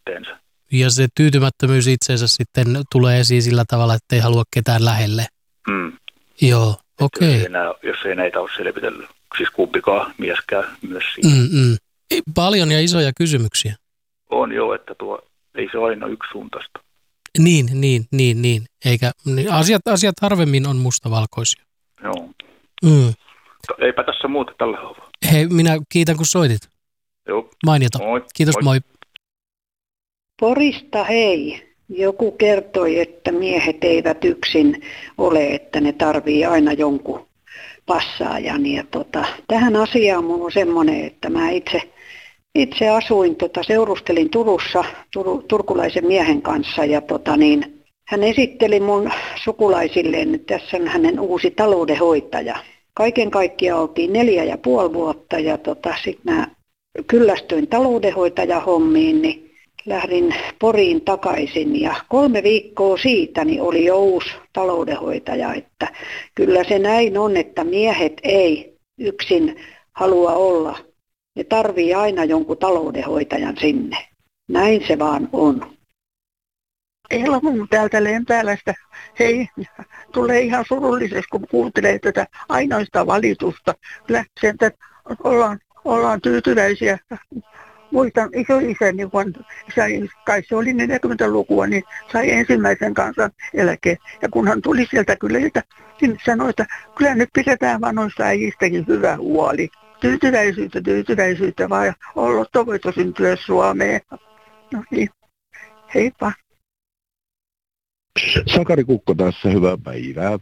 itteensä. Ja se tyytymättömyys itseensä sitten tulee esiin sillä tavalla, että ei halua ketään lähelle. Joo, okei. Jos ei näitä ole selvitellyt, siis kumpikaan mieskään myös siinä. Paljon ja isoja kysymyksiä. On jo, että ei se aina yksisuuntaista. Niin. Eikä, niin asiat harvemmin on mustavalkoisia. Joo. Eipä tässä muuta tällä haavaa. Hei, minä kiitän kun soitit. Joo. Mainiota. Moi. Kiitos, moi. Porista hei. Joku kertoi, että miehet eivät yksin ole, että ne tarvii aina jonkun passaajan. Ja tähän asiaan mulla on semmoinen, että mä itse asuin, seurustelin Turussa turkulaisen miehen kanssa ja hän esitteli mun sukulaisilleen, että tässä on hänen uusi taloudenhoitaja. Kaiken kaikkiaan oltiin 4,5 vuotta ja sitten mä kyllästyin taloudenhoitajahommiin, niin lähdin Poriin takaisin ja 3 viikkoa siitä niin oli jo uusi taloudenhoitaja, että kyllä se näin on, että miehet ei yksin halua olla. Ne tarvii aina jonkun taloudenhoitajan sinne. Näin se vaan on. Eila mun täältä Lempäälästä. Hei, tulee ihan surulliseksi, kun kuuntelee tätä ainoista valitusta. Kyllä sen, että ollaan tyytyväisiä. Muistan isoisäni, kun kai se oli 40-lukua, niin sai ensimmäisen kansan eläkeen. Ja kun hän tuli sieltä kyliltä, niin sanoi, että kyllä nyt pidetään vanhoista äijistäkin hyvä huoli. Tyytyväisyyttä vaan ollut toivoito syntyä Suomeen. No niin, heippa. Sakari Kukko tässä, hyvää päivää.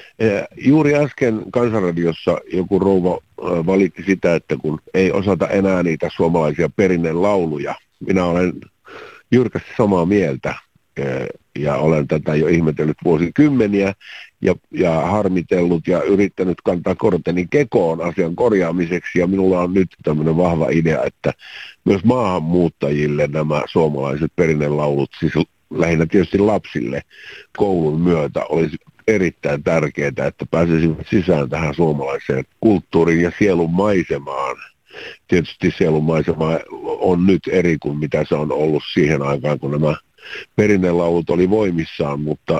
Juuri äsken Kansanradiossa joku rouva valitti sitä, että kun ei osata enää niitä suomalaisia perinnelauluja. Minä olen jyrkästi samaa mieltä ja olen tätä jo ihmetellyt vuosikymmeniä ja harmitellut ja yrittänyt kantaa korteni kekoon asian korjaamiseksi. Ja minulla on nyt tämmöinen vahva idea, että myös maahanmuuttajille nämä suomalaiset perinnelaulut, siis lähinnä tietysti lapsille koulun myötä, olisi erittäin tärkeää, että pääsisivät sisään tähän suomalaiseen kulttuuriin ja sielun maisemaan. Tietysti sielun maisema on nyt eri kuin mitä se on ollut siihen aikaan, kun nämä perinnelaulut oli voimissaan, mutta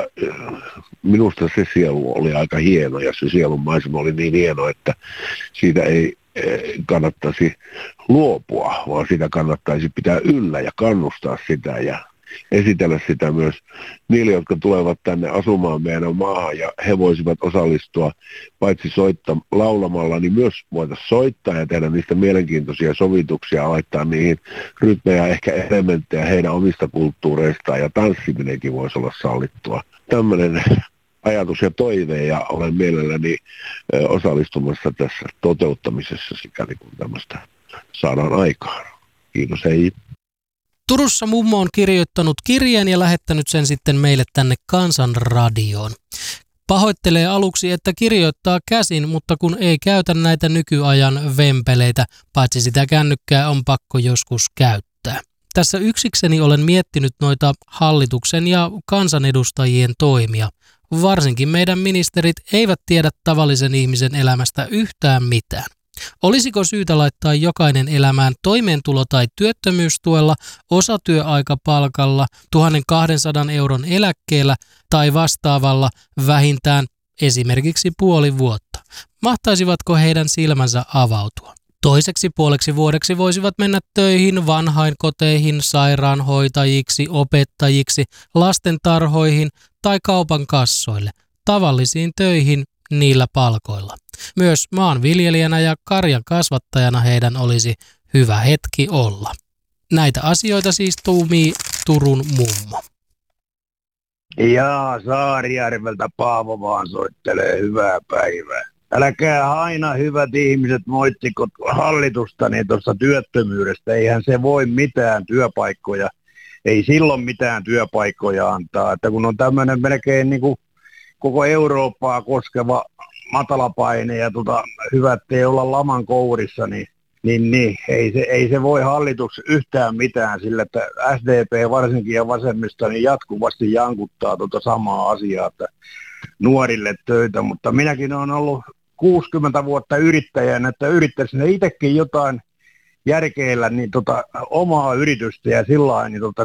minusta se sielu oli aika hieno ja se sielun maisema oli niin hieno, että siitä ei kannattaisi luopua, vaan sitä kannattaisi pitää yllä ja kannustaa sitä ja esitellä sitä myös niille, jotka tulevat tänne asumaan meidän maahan ja he voisivat osallistua paitsi laulamalla, niin myös voitaisiin soittaa ja tehdä niistä mielenkiintoisia sovituksia, laittaa niihin rytmejä, ehkä elementtejä heidän omista kulttuureistaan ja tanssiminenkin voisi olla sallittua. Tämmöinen ajatus ja toive ja olen mielelläni osallistumassa tässä toteuttamisessa sikäli kun tämmöistä saadaan aikaan. Kiitos, hei. Turussa mummo on kirjoittanut kirjeen ja lähettänyt sen sitten meille tänne Kansanradioon. Pahoittelee aluksi, että kirjoittaa käsin, mutta kun ei käytä näitä nykyajan vempeleitä, paitsi sitä kännykkää on pakko joskus käyttää. Tässä yksikseni olen miettinyt noita hallituksen ja kansanedustajien toimia. Varsinkin meidän ministerit eivät tiedä tavallisen ihmisen elämästä yhtään mitään. Olisiko syytä laittaa jokainen elämään toimeentulo- tai työttömyystuella, osatyöaikapalkalla, 1200 euron eläkkeellä tai vastaavalla vähintään esimerkiksi puoli vuotta? Mahtaisivatko heidän silmänsä avautua? Toiseksi puoleksi vuodeksi voisivat mennä töihin vanhainkoteihin, sairaanhoitajiksi, opettajiksi, lastentarhoihin tai kaupan kassoille, tavallisiin töihin niillä palkoilla. Myös maanviljelijänä ja karjan kasvattajana heidän olisi hyvä hetki olla. Näitä asioita siis tuumii Turun mummo. Jaa, Saarijärveltä Paavo vaan soittelee, hyvää päivää. Älkää aina hyvät ihmiset moittiko hallitusta niin tuosta työttömyydestä. Eihän se voi mitään työpaikkoja, ei silloin mitään työpaikkoja antaa. Että kun on tämmöinen melkein niin kuin koko Eurooppaa koskeva matalapaine ja hyvä, ettei olla laman kourissa, niin ei se voi hallitus yhtään mitään sillä, että SDP varsinkin ja vasemmista niin jatkuvasti jankuttaa samaa asiaa, että nuorille töitä, mutta minäkin olen ollut 60 vuotta yrittäjänä, että yrittäisin itsekin jotain järkeillä niin omaa yritystä ja sillä lailla niin